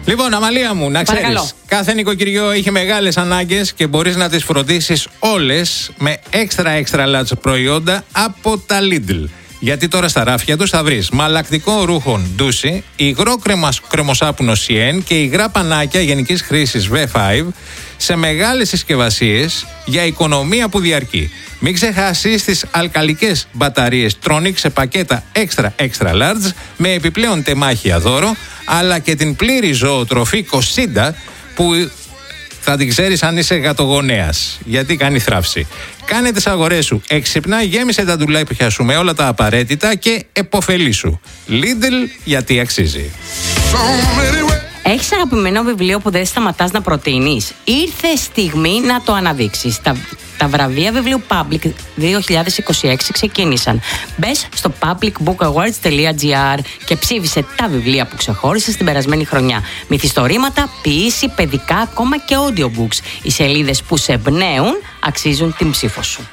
Λοιπόν, Αμαλία μου, να ξέρεις, κάθε νοικοκυριό έχει μεγάλες ανάγκες και μπορείς να τις φροντίσεις όλες με extra large προϊόντα από τα Lidl. Γιατί τώρα στα ράφια τους θα βρεις μαλακτικό ρούχων ντούσι, υγρό κρεμοσάπουνο CN και υγρά πανάκια γενικής χρήσης V5 σε μεγάλες συσκευασίες για οικονομία που διαρκεί. Μην ξεχάσεις τις αλκαλικές μπαταρίες Tronic σε πακέτα extra large με επιπλέον τεμάχια δώρο, αλλά και την πλήρη ζωοτροφή Κοσίντα που θα την ξέρεις αν είσαι γατογονέας, γιατί κάνει θράψη. Κάνε τις αγορές σου έξυπνα, γέμισε τα ντουλάπια σου με όλα τα απαραίτητα και επωφελήσου. Lidl, γιατί αξίζει. Έχεις αγαπημένο βιβλίο που δεν σταματάς να προτείνεις? Ήρθε στιγμή να το αναδείξεις. Τα βραβεία βιβλίου Public 2026 ξεκίνησαν. Μπες στο publicbookawards.gr και ψήφισε τα βιβλία που ξεχώρισες την περασμένη χρονιά. Μυθιστορήματα, ποίηση, παιδικά, ακόμα και audiobooks. Οι σελίδες που σε εμπνέουν αξίζουν την ψήφο σου.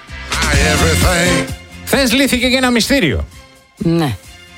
Χθες λύθηκε και ένα μυστήριο. Ναι.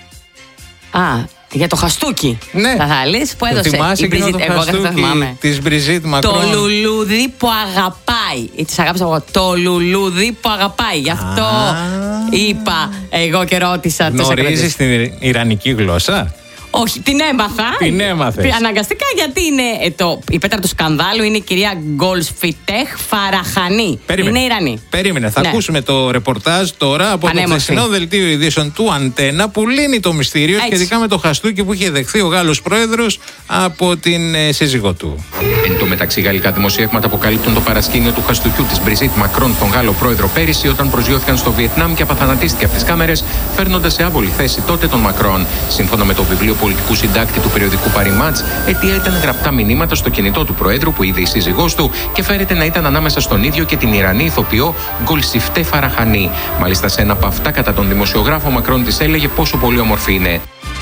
Για το χαστούκι. Ναι. Θα λες που έδωσε η Μπριζίτ. Εγώ δεν θα θυμάμαι. Της Μπριζίτ Μακρόν. Το λουλούδι που αγαπάει. Της αγάπησα εγώ. Το λουλούδι που αγαπάει. Γι' αυτό είπα εγώ και ρώτησα. Γνωρίζεις την ιρανική γλώσσα? Όχι, την έμαθα. Την έμαθες. Αναγκαστικά, γιατί είναι η πέτρα του σκανδάλου είναι η κυρία Γκολσφιτέχ Φαραχανή. Είναι Ιρανή. Περίμενε. Θα ακούσουμε το ρεπορτάζ τώρα από το χθεσινό δελτίο ειδήσεων του Αντένα που λύνει το μυστήριο σχετικά με το χαστούκι που είχε δεχθεί ο Γάλλος πρόεδρος από την σύζυγό του. Εν τω μεταξύ, γαλλικά δημοσιεύματα αποκαλύπτουν το παρασκήνιο του χαστούκιου της Μπριζίτ Μακρόν, τον Γάλλο πρόεδρο, πέρυσι όταν προσγειώθηκαν στο Βιετνάμ και απαθανατίστηκε από τις κάμερες, φέρνοντας σε άβολη θέση τότε τον Μακρόν. Σύμφωνα με το βιβλίο πολιτικού συντάκτη του περιοδικού Παριμάτς, αιτία ήταν γραπτά μηνύματα στο κινητό του Προέδρου που είδε η σύζυγός του και φέρεται να ήταν ανάμεσα στον ίδιο και την Ιρανή ηθοποιό Γκολσιφτέ Φαραχανή. Μάλιστα, σε ένα από αυτά, κατά τον δημοσιογράφο, Μακρόν της έλεγε πόσο πολύ όμορφη είναι.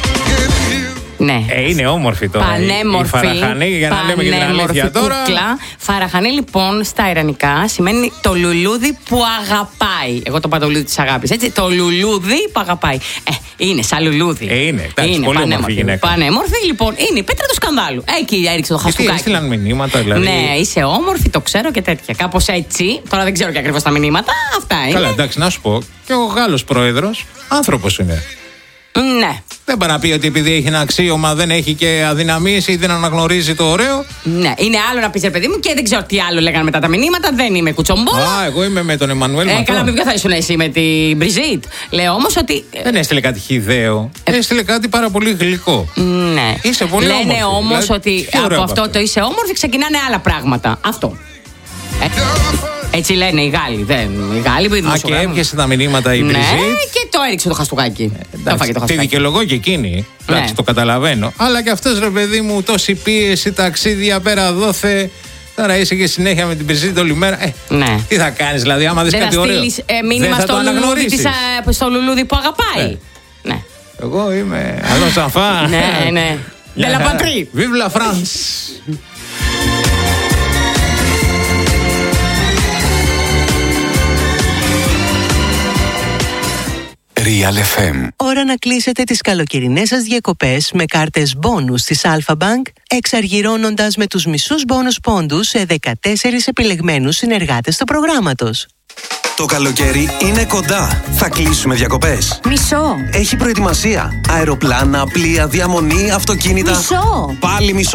Ναι. Είναι όμορφη τώρα. Πανέμορφη. Η Φαραχανή, για να λέμε και την αλήθεια τώρα. Κούκλα. Φαραχανή, λοιπόν, στα ιρανικά σημαίνει το λουλούδι που αγαπάει. Εγώ το είπα το λουλούδι της αγάπης. Έτσι. Το λουλούδι που αγαπάει. Είναι σαν λουλούδι. Είναι. Εντάξει, πολύ όμορφη γυναίκα. Πανέμορφη, λοιπόν. Είναι η πέτρα του σκανδάλου. Εκεί έριξε το χαστούκάκι. Έστειλαν μηνύματα, δηλαδή. Ναι, είσαι όμορφη, το ξέρω και τέτοια. Κάπως έτσι. Τώρα δεν ξέρω και ακριβώς τα μηνύματα. Αυτά είναι. Καλά, εντάξει, να σου πω. Και ο Γάλλος πρόεδρος άνθρωπος είναι. Ναι. Δεν πάει να πει ότι επειδή έχει ένα αξίωμα δεν έχει και αδυναμίες ή δεν αναγνωρίζει το ωραίο. Ναι, είναι άλλο να πεις, ρε παιδί μου, και δεν ξέρω τι άλλο λέγανε μετά τα μηνύματα. Δεν είμαι κουτσομπόλα. Εγώ είμαι με τον Εμμανουέλ Μακρόν. Καλά, ποιο θα ήσουν εσύ με την Μπριζίτ. Λέω όμως ότι. Δεν έστειλε κάτι χυδαίο. Έστειλε κάτι πάρα πολύ γλυκό. Ναι. Είσαι πολύ όμορφη. Λένε όμως ότι από αυτό το είσαι όμορφη ξεκινάνε άλλα πράγματα. Αυτό. Έτσι λένε οι Γάλλοι. Οι Γάλλοι που είναι. Και έπιασε τα μηνύματα η Μπριζίτ. Ναι, και το έριξε το χαστούκάκι. Τη δικαιολογώ και εκείνη. Εντάξει, το καταλαβαίνω. Αλλά και αυτός, ρε παιδί μου, τόση πίεση, ταξίδια πέρα δόθε. Τώρα είσαι και συνέχεια με την Μπριζίτ όλη μέρα. Ναι. Τι θα κάνεις, δηλαδή, άμα δεις κάτι ωραίο? Δεν θα στείλεις μήνυμα στο λουλούδι που αγαπάει. Ναι. Εγώ είμαι Αλλό Σαφά. Ναι. De la patrie. Vive la France. Real FM. Ώρα να κλείσετε τις καλοκαιρινές σας διακοπές με κάρτες μπόνους της Alpha Bank, εξαργυρώνοντας με τους μισούς μπόνους πόντους σε 14 επιλεγμένους συνεργάτες του προγράμματος. Το καλοκαίρι είναι κοντά. Θα κλείσουμε διακοπές. Μισό. Έχει προετοιμασία. Αεροπλάνα, πλοία, διαμονή, αυτοκίνητα. Μισό. Πάλι μισό.